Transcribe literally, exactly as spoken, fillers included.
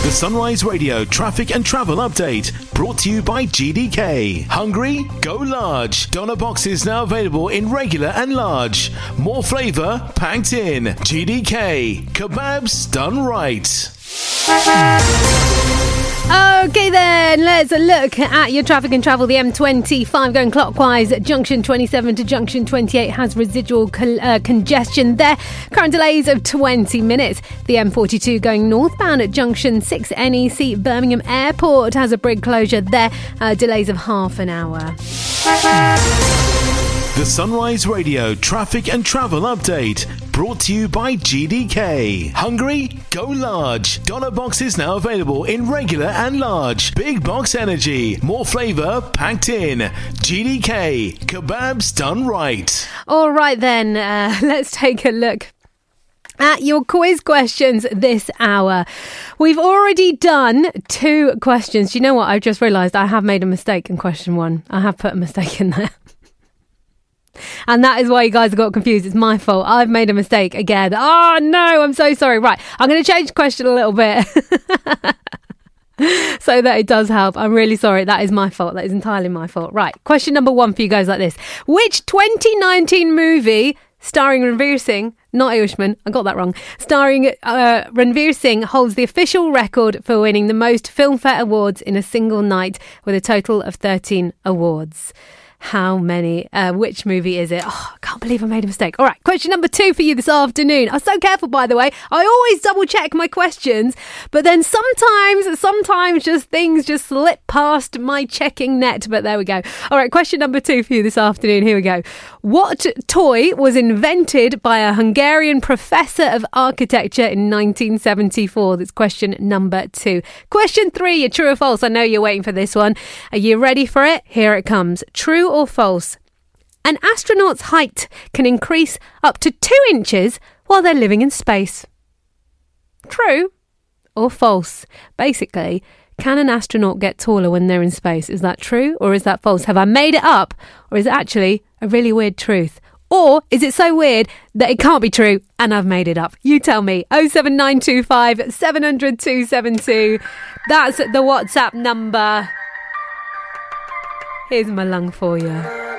The Sunrise Radio traffic and travel update brought to you by G D K. Hungry? Go large. Doner boxes now available in regular and large. More flavour packed in. G D K. Kebabs done right. Okay then, let's look at your traffic and travel. The M twenty-five going clockwise, junction twenty-seven to junction twenty-eight has residual co- uh, congestion there. Current delays of twenty minutes. The M forty-two going northbound at junction six N E C Birmingham Airport has a brig closure there. Uh, delays of half an hour. The Sunrise Radio traffic and travel update brought to you by G D K. Hungry? Go large. Doner boxes now available in regular and large. Big box energy. More flavour packed in. G D K. Kebabs done right. All right then, uh, let's take a look at your quiz questions this hour. We've already done two questions. Do you know what? I've just realised I have made a mistake in question one. I have put a mistake in there. And that is why you guys got confused. It's my fault. I've made a mistake again. Oh no, I'm so sorry. Right, I'm going to change the question a little bit so that it does help. I'm really sorry. That is my fault. That is entirely my fault. Right, question number one for you guys like this. Which twenty nineteen movie starring Ranveer Singh, not Ayushmann, I got that wrong, starring uh, Ranveer Singh holds the official record for winning the most Filmfare Awards in a single night with a total of thirteen awards? How many? Uh, which movie is it? Oh, I can't believe I made a mistake. All right, question number two for you this afternoon. I'm so careful, by the way. I always double check my questions, but then sometimes, sometimes just things just slip past my checking net. But there we go. All right, question number two for you this afternoon. Here we go. What toy was invented by a Hungarian professor of architecture in nineteen seventy-four? That's question number two. Question three, true or false? I know you're waiting for this one. Are you ready for it? Here it comes. True or false? An astronaut's height can increase up to two inches while they're living in space. True or false? Basically, can an astronaut get taller when they're in space? Is that true or is that false? Have I made it up or is it actually a really weird truth? Or is it so weird that it can't be true and I've made it up? You tell me. oh seven nine two five seven hundred two seven two. That's the WhatsApp number. Here's my lung for you.